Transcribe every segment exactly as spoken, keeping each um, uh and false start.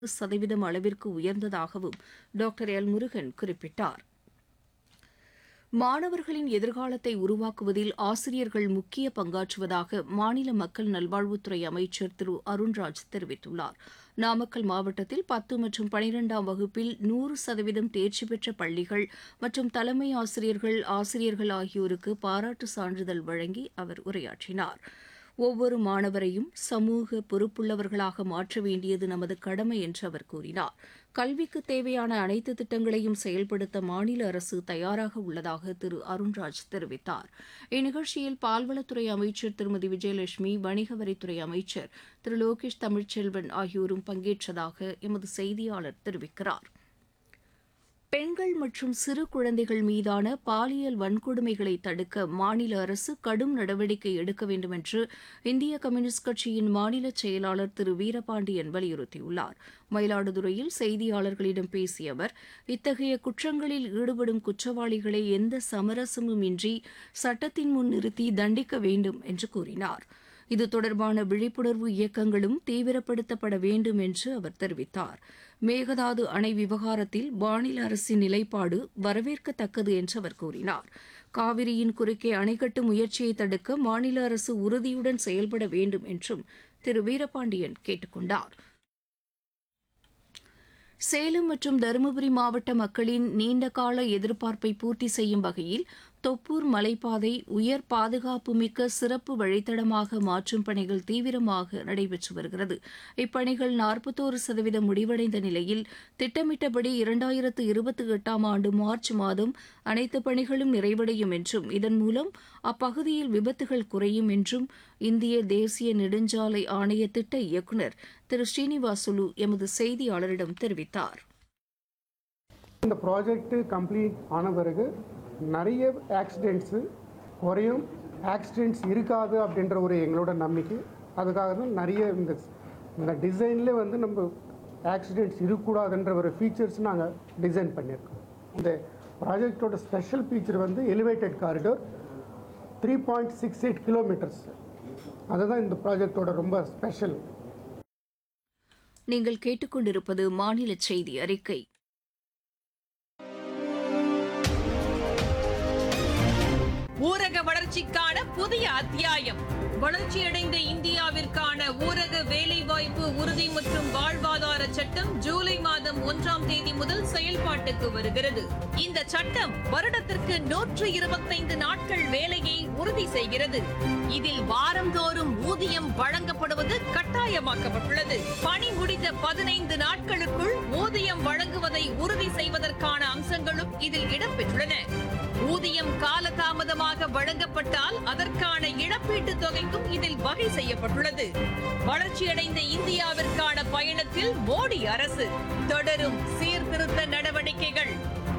சதவீதம் அளவிற்கு உயர்ந்ததாகவும் doctor L Murugan குறிப்பிட்டார். மாணவர்களின் எதிர்காலத்தை உருவாக்குவதில் ஆசிரியர்கள் முக்கிய பங்காற்றுவதாக மாநில மக்கள் நல்வாழ்வுத்துறை அமைச்சர் திரு அருண்ராஜ் தெரிவித்துள்ளார். நாமக்கல் மாவட்டத்தில் பத்து மற்றும் பனிரெண்டாம் வகுப்பில் நூறு சதவீதம் தேர்ச்சி பெற்ற பள்ளிகள் மற்றும் தலைமை ஆசிரியர்கள் ஆசிரியர்கள் ஆகியோருக்கு பாராட்டு சான்றிதழ் வழங்கி அவர் உரையாற்றினார். ஒவ்வொரு மாணவரையும் சமூக பொறுப்புள்ளவர்களாக மாற்ற வேண்டியது நமது கடமை என்று அவர் கூறினார். கல்விக்கு தேவையான அனைத்து திட்டங்களையும் செயல்படுத்த மாநில அரசு தயாராக உள்ளதாக திரு அருண்ராஜ் தெரிவித்தார். இந்நிகழ்ச்சியில் பால்வளத்துறை அமைச்சர் திருமதி விஜயலட்சுமி, வணிக வரித்துறை அமைச்சர் திரு லோகேஷ் தமிழ்ச்செல்வன் ஆகியோரும் பங்கேற்றதாக எமது செய்தியாளர் தெரிவிக்கிறார். பெண்கள் மற்றும் சிறு குழந்தைகள் மீதான பாலியல் வன்கொடுமைகளை தடுக்க மாநில அரசு கடும் நடவடிக்கை எடுக்க வேண்டும் என்று இந்திய கம்யூனிஸ்ட் கட்சியின் மாநில செயலாளர் திரு வீரபாண்டியன் வலியுறுத்தியுள்ளார். மயிலாடுதுறையில் செய்தியாளர்களிடம் பேசிய அவர், இத்தகைய குற்றங்களில் ஈடுபடும் குற்றவாளிகளை எந்த சமரசமும் இன்றி சட்டத்தின் முன் நிறுத்தி தண்டிக்க வேண்டும் என்று கூறினார். இது தொடர்பான விழிப்புணர்வு இயக்கங்களும் தீவிரப்படுத்தப்பட வேண்டும் என்று அவர் தெரிவித்தார். மேகதாது அணை விவகாரத்தில் மாநில அரசின் நிலைப்பாடு வரவேற்கத்தக்கது என்று அவர் கூறினார். காவிரியின் குறுக்கே அணை கட்டும் முயற்சியை தடுக்க மாநில அரசு உறுதியுடன் செயல்பட வேண்டும் என்றும் திரு வீரபாண்டியன் கேட்டுக் கொண்டார். சேலம் மற்றும் தருமபுரி மாவட்ட மக்களின் நீண்டகால எதிர்பார்ப்பை பூர்த்தி செய்யும் வகையில் தொப்பூர் மலைப்பாதை உயர் பாதுகாப்புமிக்க சிறப்பு வழித்தடமாக மாற்றும் பணிகள் தீவிரமாக நடைபெற்று வருகிறது. இப்பணிகள் நாற்பத்தோரு சதவீதம் முடிவடைந்த நிலையில் திட்டமிட்டபடி இரண்டாயிரத்து இருபத்தி எட்டாம் ஆண்டு மார்ச் மாதம் அனைத்து பணிகளும் நிறைவடையும் என்றும் இதன் மூலம் அப்பகுதியில் விபத்துகள் குறையும் என்றும் இந்திய தேசிய நெடுஞ்சாலை ஆணைய திட்ட இயக்குநர் திரு ஸ்ரீனிவாசுலு எமது செய்தியாளரிடம் தெரிவித்தார். இந்த ப்ராஜெக்ட் கம்ப்ளீட் ஆன பிறகு நிறைய ஆக்சிடெண்ட்ஸு குறையும், ஆக்சிடெண்ட்ஸ் இருக்காது அப்படின்ற ஒரு எங்களோட நம்பிக்கை. அதுக்காக தான் நிறைய இந்த இந்த டிசைனில் வந்து நம்ம ஆக்சிடெண்ட்ஸ் இருக்கக்கூடாதுன்ற ஒரு ஃபீச்சர்ஸ் நாங்கள் டிசைன் பண்ணியிருக்கோம். இந்த ப்ராஜெக்டோட ஸ்பெஷல் ஃபீச்சர் வந்து elevated corridor three point six eight kilometres. அதுதான் இந்த ப்ராஜெக்டோட ரொம்ப ஸ்பெஷல். நீங்கள் கேட்டுக்கொண்டிருப்பது மாநில செய்தி அறிக்கை. ஊரக வளர்ச்சிக்கான புதிய அத்தியாயம். வளர்ச்சியடைந்த இந்தியாவிற்கான ஊரக வேலைவாய்ப்பு உறுதி மற்றும் வாழ்வாதார சட்டம் ஜூலை மாதம் ஒன்றாம் தேதி முதல் செயல்பாட்டுக்கு வருகிறது. இந்த சட்டம் வருடத்திற்கு நூற்று இருபத்தைந்து நாட்கள் வேலையை உறுதி செய்கிறது. இதில் வாரந்தோறும் ஊதியம் வழங்கப்படுவது கட்டாயமாக்கப்பட்டுள்ளது. பணி முடிந்த பதினைந்து நாட்களுக்குள் ஊதியம் வழங்குவதை உறுதி செய்வதற்கான அம்சங்களும் இதில் இடம்பெற்றுள்ளன. ஊதியம் காலதாமதமாக வழங்கப்பட்டால் அதற்கான இழப்பீட்டுத் தொகைக்கும் இதில் வகை செய்யப்பட்டுள்ளது. வளர்ச்சியடைந்த இந்தியாவிற்கான பயணத்தில் மோடி அரசு தொடரும் சீர்திருத்த நடவடிக்கைகள்.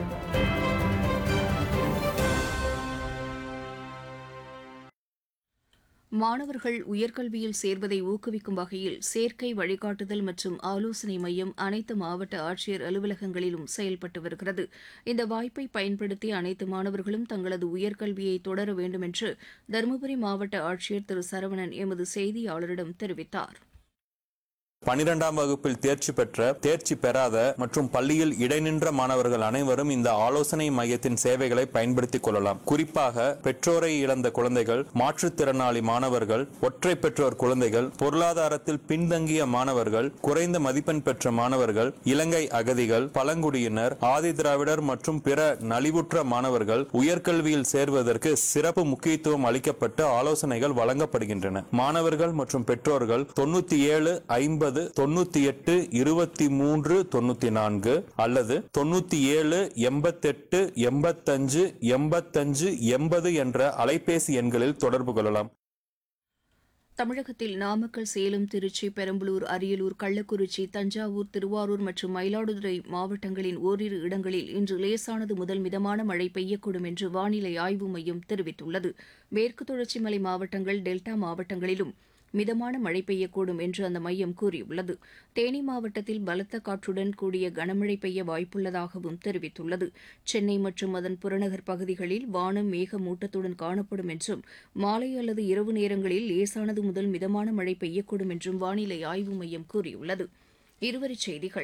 மாணவர்கள் உயர்கல்வியில் சேர்வதை ஊக்குவிக்கும் வகையில் சேர்க்கை வழிகாட்டுதல் மற்றும் ஆலோசனை மையம் அனைத்து மாவட்ட ஆட்சியர் அலுவலகங்களிலும் செயல்பட்டு வருகிறது. இந்த வாய்ப்பை பயன்படுத்தி அனைத்து மாணவர்களும் தங்களது உயர்கல்வியை தொடர வேண்டும் என்று தருமபுரி மாவட்ட ஆட்சியர் திரு சரவணன் எமது செய்தியாளரிடம் தெரிவித்தார். பனிரெண்டாம் வகுப்பில் தேர்ச்சி பெற்ற, தேர்ச்சி பெறாத மற்றும் பள்ளியில் இடைநின்ற மாணவர்கள் அனைவரும் இந்த ஆலோசனை மையத்தின் சேவைகளை பயன்படுத்திக் கொள்ளலாம். குறிப்பாக பெற்றோரை இழந்த குழந்தைகள், மாற்றுத்திறனாளி மாணவர்கள், ஒற்றை பெற்றோர் குழந்தைகள், பொருளாதாரத்தில் பின்தங்கிய மாணவர்கள், குறைந்த மதிப்பெண் பெற்ற மாணவர்கள், இலங்கை அகதிகள், பழங்குடியினர், ஆதி திராவிடர் மற்றும் பிற நலிவுற்ற மாணவர்கள் உயர்கல்வியில் சேர்வதற்கு சிறப்பு முக்கியத்துவம் அளிக்கப்பட்டு ஆலோசனைகள் வழங்கப்படுகின்றன. மாணவர்கள் மற்றும் பெற்றோர்கள் தொண்ணூத்தி ஏழு ஐம்பது தொண்ணூத்தி எட்டு இருபத்தி மூன்று தொண்ணூத்தி நான்கு அல்லது தொண்ணூத்தி ஏழு எண்பத்தெட்டு எண்பத்தஞ்சு எண்பத்தஞ்சு எண்பது என்ற அலைபேசி எண்களில் தொடர்பு கொள்ளலாம். தமிழகத்தில் நாமக்கல், சேலம், திருச்சி, பெரம்பலூர், அரியலூர், கள்ளக்குறிச்சி, தஞ்சாவூர், திருவாரூர் மற்றும் மயிலாடுதுறை மாவட்டங்களின் ஓரிரு இடங்களில் இன்று லேசானது முதல் மிதமான மழை பெய்யக்கூடும் என்று வானிலை ஆய்வு மையம் தெரிவித்துள்ளது. மேற்கு தொடர்ச்சி மலை மாவட்டங்கள், டெல்டா மாவட்டங்களிலும் மிதமான மழை பெய்யக்கூடும் என்று அந்த மையம் கூறியுள்ளது. தேனி மாவட்டத்தில் பலத்த காற்றுடன் கூடிய கனமழை பெய்ய வாய்ப்புள்ளதாகவும் தெரிவித்துள்ளது. சென்னை மற்றும் அதன் புறநகர் பகுதிகளில் வானம் மேகமூட்டத்துடன் காணப்படும் என்றும் மாலை அல்லது இரவு நேரங்களில் லேசானது முதல் மிதமான மழை பெய்யக்கூடும் என்றும் வானிலை ஆய்வு மையம் கூறியுள்ளது. இருவரிச் செய்திகள்